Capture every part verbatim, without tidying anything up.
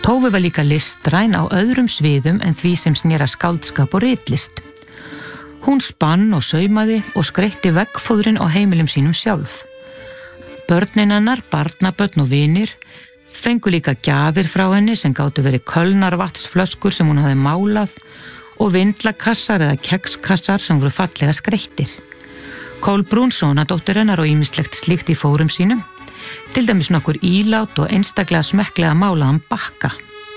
Tófi var líka listræn á öðrum sviðum en því sem snera skáldskap og ritlist. Hún spann og saumaði og skreytti veggfóðrin á heimilum sínum sjálf. Börnin hennar, barnabörn og vinir fengu líka gjafir frá henni sem gátu verið kölnarvatsflöskur sem hún hafði málað og vindlakassar eða kekskassar sem voru fallega skreyttir. Kolbrún, sonadóttir hennar og ýmislegt slíkt í fórum sínum, til dæmis nokkur ílát og einstaklega smekklega málaðan bakka.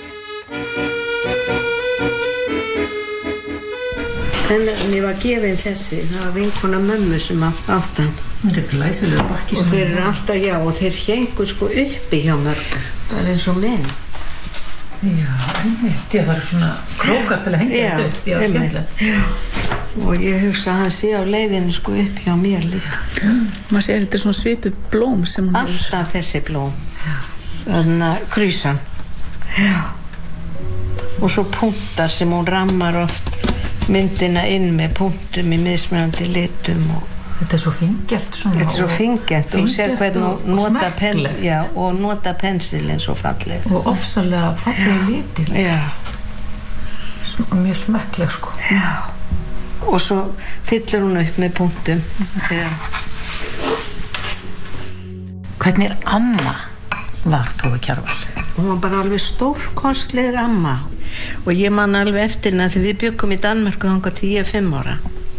Henni var gefin þessi, það var vinkona mömmu sem átt hann. Þetta er glæsilegur bakki. Og þeir eru alltaf, já, og þeir héngu sko uppi hjá mörgum. Það er eins og mynd. Já, einmitt. Það var svona krókar til að hengja þetta upp. Já, skemmtilegt. Já. Og ég hugsa að hann sé á leiðinu sko upp hjá mér líka. Mm. Maður sé, þetta er svona svipuð blóm sem hann alltaf hefur. Þessi blóm. Já. Þannig að krísan. Já. Og svo punktar sem hún rammar oft myndina inn með punktum í mismunandi litum og þetta er svo fingert svona. Þetta er svo fingert og sér hvernig hún nota pen, já, og nota pensilinn svo falleg. Og ofsalega fallega litir. Já. Mjög smekkleg sko. Já. Og svo fyllir hún upp með punktum. Já. Hvernig amma var Tófi Kjarval? Hún var bara alveg stórkostleg amma. Og ég man alveg eftir henni þegar við byggum í Danmörku þangað til ég er fimm ára.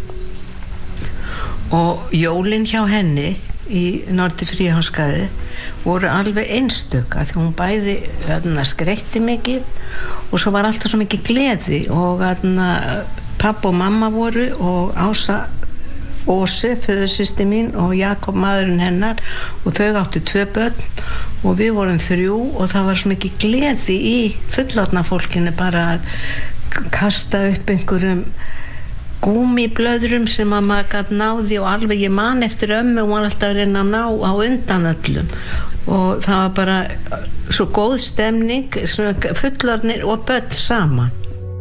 Og jólin hjá henni í Norður Fríháskaði voru alveg einstök að því hún bæði þarna skreytti mikið og svo var alltaf svo mikið gleði og þarna pappa og mamma voru og Ása Óse, föðursystir mín og Jakob maðurinn hennar og þau áttu tvö börn og við vorum þrjú og það var svo mikið gleði í fullorðna fólkinu bara að kasta upp einhverjum gúmíblöðrum sem að maður gat náði og alveg ég man eftir ömmu og var alltaf að reyna að ná á undan öllum og það var bara svo góð stemning, fullorðnir og börn saman.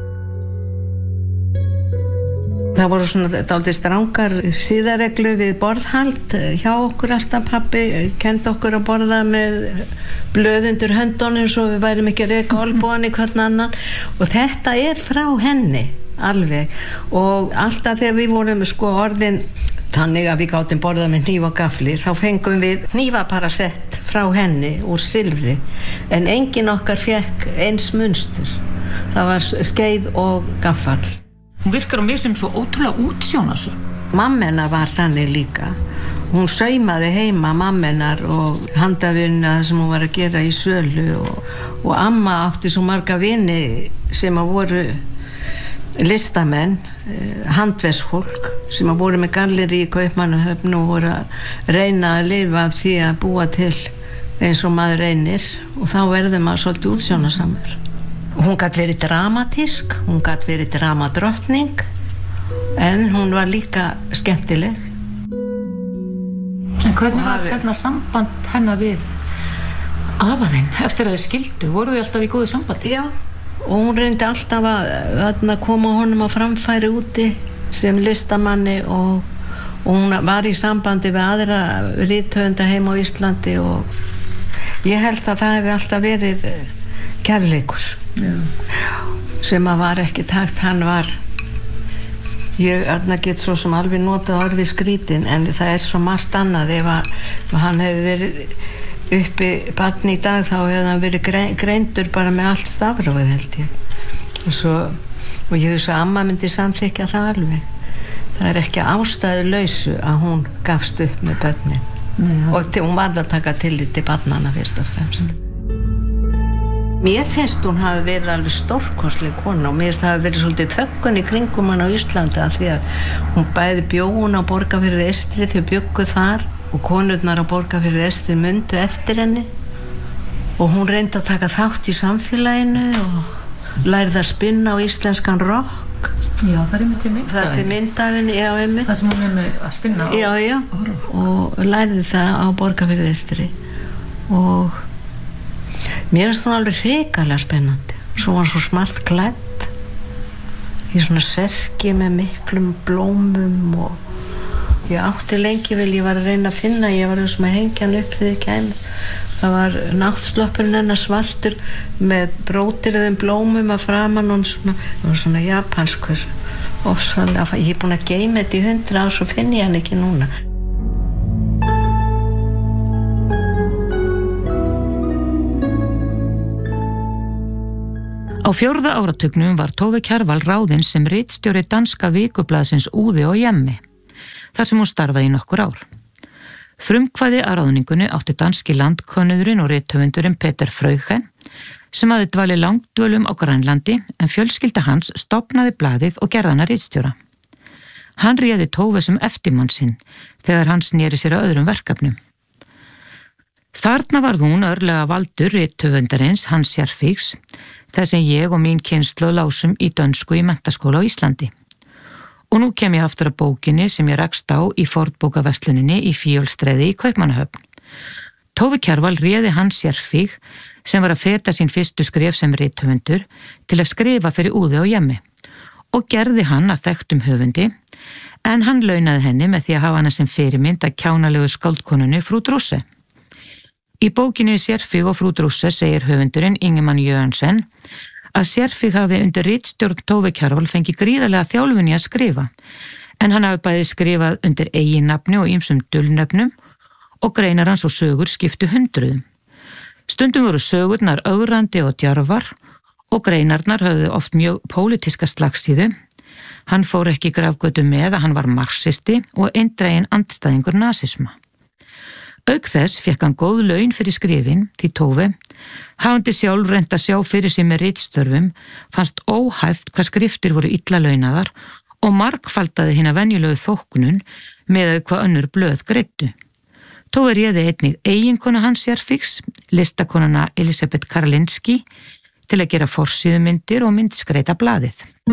Það voru svona dálítið strangar siðareglu við borðhald hjá okkur alltaf. Pabbi kenndi okkur að borða með blöð undir höndunum svo við værum ekki að reka olnbogann í hvern annan og þetta er frá henni alveg og alltaf þegar við vorum sko orðin þannig að við gátum borðað með hníf og gafli þá fengum við hnífaparasett frá henni úr silfri en enginn okkar fekk eins munstur. Það var skeið og gaffall. Hún virkar á mig sem svo ótrúlega útsjónasöm. Mamma var þannig líka. Hún saumaði heima mammenar og handavinna sem hún var að gera í sölu og, og amma átti svo marga vini sem að voru listamenn, handverksfólk sem að voru með galleri í Kaupmannahöfn og voru að reyna að lifa af því að búa til eins og maður reynir og þá verður maður svolítið útsjónasamur. Hún gat verið dramatísk, hún gat verið dramadrottning en hún var líka skemmtileg. En hvernig var þetta samband hennar við afa þinn eftir að þið skildu? Voru þið alltaf í góðu sambandi? Já, og hún reyndi alltaf að, að koma honum á framfæri úti sem listamanni og, og hún var í sambandi við aðra rithöfunda heima á Íslandi og ég held að það hefði alltaf verið kærleikur. Já. Sem að var ekki takt, hann var ég get svo sem alveg notað orðið skrítin en það er svo margt annað ef að hann hefði verið uppi barn í dag þá hefði hann verið greindur bara með allt stafrófið held ég og, svo, og ég hugsa að amma myndi samþykja það alveg það er ekki ástæðulausu að hún gafst upp með börnin. Nei, og hún varð að taka tillit til barnanna fyrst og fremst. Mér finnst hún hafi verið alveg stórkostleg kona og mér finnst það hafi verið svolítið þöggun í kringum hann á Íslandi af því að hún bæði bjó hún á Borgarfirði Eystri þau bjuggu þar og konurnar á Borgarfirði Eystri mundu eftir henni og hún reyndi að taka þátt í samfélaginu og lærði að spinna á íslenskan rock. Já, það er með til myndafinn. Það er myndafinn, já, einmitt. Það sem hún er með að spinna á. Já, já, og lærði það á Borgarfirði Eystri og mér finnst hún alveg hrikalega spennandi. Svo var hún svo smart klædd í svona serki með miklum blómum og, Ég átti lengi vel, ég var að reyna að finna, ég var sem að hengja hann upp þegar ég kæmi. Það var náttsloppurinn hennar svartur með brótiriðum blómum að framan og svona, það var svona japanskur. Ofsalega, ég er búin að geyma þetta í hundra ár, svo finn ég hann ekki núna. Á fjórða áratugnum var Tove Kjarval ráðin sem ritstjóri danska vikublaðsins Úði og Hjemmi, þar sem hún starfaði í nokkur ár. Frumkvæði að ráðningunni átti danski landkönnuðurinn og rithöfundurinn Peter Freuchen, sem hafði dvalið langdvölum á Grænlandi en fjölskylda hans stofnaði blaðið og gerði hana ritstjóra. Hann réði Tove sem eftirmann sinn þegar hann sneri sér að öðrum verkefnum. Þarna varð hún örlega valdur rithöfundarins Hans Sérfíks, þess sem ég og mín kynslóð lásum í dönsku í menntaskóla á Íslandi. Og nú kem ég aftur að bókinni sem ég rakst á í fornbókaversluninni í Fíolstræði í Kaupmannahöfn. Tove Kjarval réði Hans Sérfík, sem var að feta sín fyrstu skref sem rithöfundur, til að skrifa fyrir Úði og Hjemmi og gerði hann að þekktum höfundi, en hann launaði henni með því að hafa hana sem fyrirmynd að kjánalegu skáldkonunni Frú Drusse. Í bókinni Sérfík og Frú Drusse segir höfundurinn Ingemann Jørgensen að Sérfík hafi undir ritstjórn Tove Kjarval fengið gríðarlega þjálfun í að skrifa, en hann hafi bæði skrifað undir eiginnafni og ýmsum dulnöfnum og greinar hans og sögur skiptu hundruðum. Stundum voru sögurnar ögrandi og djarfar og greinarnar höfðu oft mjög pólitíska slagsíðu. Hann fór ekki grafgötu með að hann var marxisti og eindreginn andstæðingur nasisma. Auk þess fékk hann góð laun fyrir skrifin því Tove, hafandi sjálf reynt að sjá fyrir sig með ritstörfum, fannst óhæft hvað skriftir voru illa launaðar og margfaldaði hina venjulegu þóknun með að hvað önnur blöð greiddu. Tove réði einnig eiginkonu Hans Sérfíks, listakonuna Elisabeth Karlinski, til að gera forsíðumyndir og myndskreita blaðið.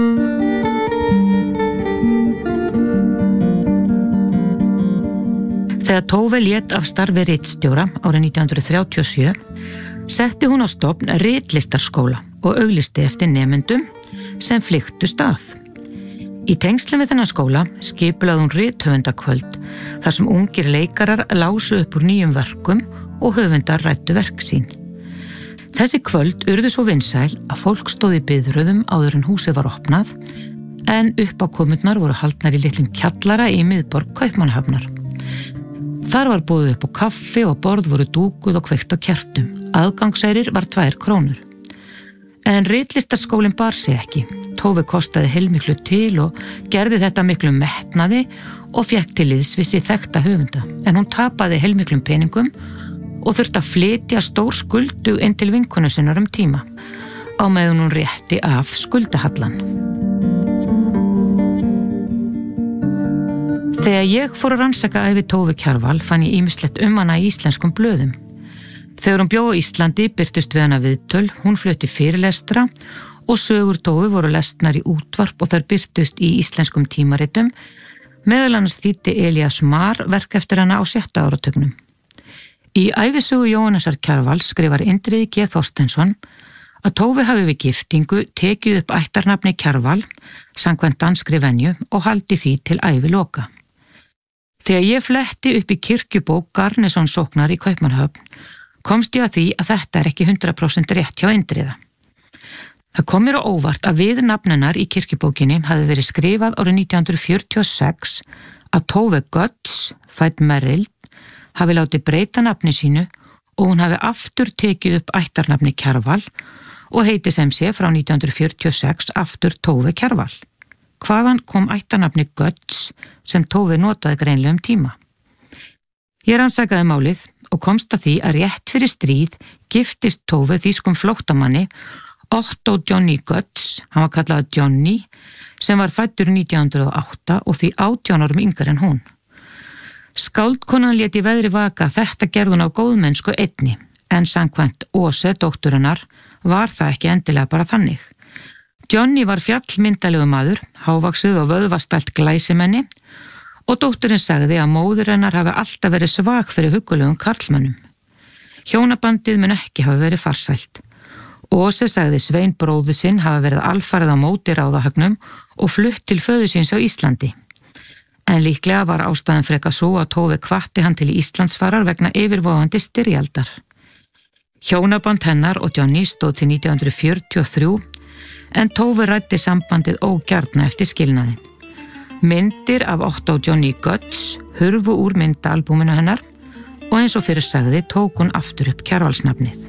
Þegar Tove lét af starfi ritstjóra árið nítján hundruð þrjátíu og sjö, setti hún á stofn ritlistarskóla og auglisti eftir nemendum sem flyktu stað. Í tengslum við þennan skóla skipulaði hún rithöfundakvöld þar sem ungir leikarar lásu upp úr nýjum verkum og höfundar ræddu verk sín. Þessi kvöld urðu svo vinsæl að fólk stóð í biðröðum áður en húsið var opnað, en uppákomurnar voru haldnar í litlum kjallara í miðborg Kaupmannahafnar. Þar var boðið upp á kaffi og borð voru dúkuð og kveikt á kertum. Aðgangseyrir var tvær krónur. En ritlistarskólinn bar sig ekki. Tove kostaði heilmiklu til og gerði þetta miklu metnaði og fékk til liðsvissi þekkta höfunda. En hún tapaði heilmiklum peningum og þurfti að flytja stór skuldu inn til vinkonu sinnar um tíma, á meðan hún rétti af skuldahallan. Þegar ég fór að rannsaka ævi Tove Kjarval fann ég ýmislegt um hana í íslenskum blöðum. Þegar hún bjó á Íslandi birtust við hana viðtöl, hún flutti fyrirlestra og sögur Tove voru lesnar í útvarp og þær birtust í íslenskum tímaritum, meðal annars þýddi Elías Mar verk eftir hana á sjötta áratugnum. Í ævisögu Jóhannesar Kjarval skrifar Indriði G. Þorsteinsson að Tove hafi við giftingu tekið upp ættarnafni Kjarval, samkvæmt danskri venju, og haldi því til æviloka. Þegar ég fletti upp í kirkjubók Garnison sóknar í Kaupmannahöfn, komst ég að því að þetta er ekki hundrað prósent rétt hjá Indriða. Það kom mér á óvart að við nafnennar í kirkjubókinni hafði verið skrifað árið nítján hundruð fjörutíu og sex að Tove Götz, fædd Merrild, hafi látið breyta nafni sínu og hún hafi aftur tekið upp ættarnafni Kjarval og heiti sem sé frá nítján hundruð fjörutíu og sex aftur Tove Kjarval. Hvaðan kom ættarnafni Götz sem Tove notaði greinlega um tíma? Ég rannsakaði málið og komst að því að rétt fyrir stríð giftist Tove þýskum flóttamanni Otto Johnny Götz, hann var kallaður Johnny, sem var fæddur nítján hundruð og átta og því átján árum yngri en hún. Skáldkonan lét í veðri vaka þetta gerðun á góðmennsku einni, en samkvæmt Åse, dótturinnar, var það ekki endilega bara þannig. Johnny var fjallmyndalegu maður, hávaxið og vöðvastælt glæsimenni og dótturinn sagði að móðir hennar hafi alltaf verið svag fyrir huggulegum karlmönnum. Hjónabandið mun ekki hafi verið farsælt. Åse sagði Svein bróður sinn hafi verið alfarið á móti ráðahögnum og flutt til föður síns á Íslandi. En líklega var ástæðan freka svo að Tove hvatti hann til Íslandsfarar vegna yfirvofandi styrjaldar. Hjónaband hennar og Johnny stóð til nítján hundruð fjörutíu og þrjú en Tove ræddi sambandið ógjarna eftir skilnaðinn. Myndir af Otto og Johnny Götz hurfu úr myndaalbúminu hennar og eins og fyrir sagði tók hún aftur upp Kjarvalsnafnið.